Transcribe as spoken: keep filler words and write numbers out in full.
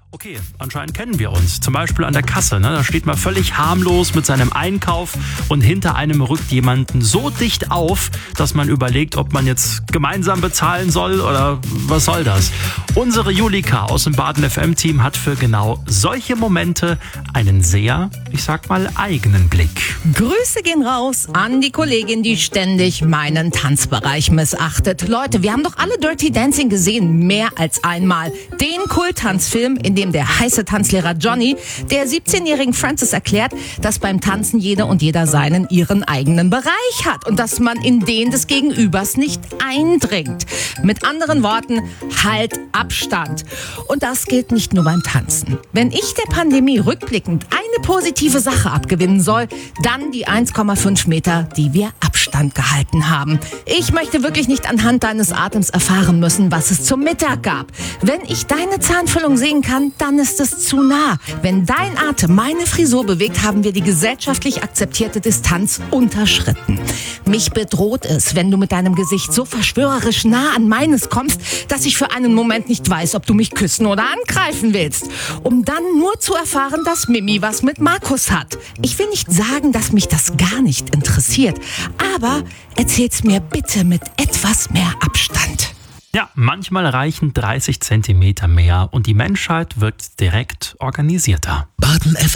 Okay, anscheinend kennen wir uns. Zum Beispiel an der Kasse. Ne? Da steht man völlig harmlos mit seinem Einkauf und hinter einem rückt jemanden so dicht auf, dass man überlegt, ob man jetzt gemeinsam bezahlen soll oder was soll das? Unsere Julika aus dem Baden F M-Team hat für genau solche Momente einen sehr, ich sag mal, eigenen Blick. Grüße gehen raus an die Kollegin, die ständig meinen Tanzbereich missachtet. Leute, wir haben doch alle Dirty Dancing gesehen, mehr als einmal. Den Kulttanzfilm, in dem der heiße Tanzlehrer Johnny der siebzehnjährigen Frances erklärt, dass beim Tanzen jeder und jeder seinen ihren eigenen Bereich hat und dass man in den des Gegenübers nicht eindringt. Mit anderen Worten, halt Abstand. Und das gilt nicht nur beim Tanzen. Wenn ich der Pandemie rückblickend eine positive Sache abgewinnen soll, dann die eins Komma fünf Meter, die wir Abstand gehalten haben. Ich möchte wirklich nicht anhand deines Atems erfahren müssen, was es zum Mittag gab. Wenn ich deine Zahnfüllung sehen kann, dann ist es zu nah. Wenn dein Atem meine Frisur bewegt, haben wir die gesellschaftlich akzeptierte Distanz unterschritten. Mich bedroht es, wenn du mit deinem Gesicht so verschwörerisch nah an meines kommst, dass ich für einen Moment nicht weiß, ob du mich küssen oder angreifen willst. Um dann nur zu erfahren, dass Mimi was mit Markus hat. Ich will nicht sagen, dass mich das gar nicht interessiert, aber erzähl's mir bitte mit etwas mehr Abstand. Ja, manchmal reichen dreißig Zentimeter mehr und die Menschheit wirkt direkt organisierter. Baden F M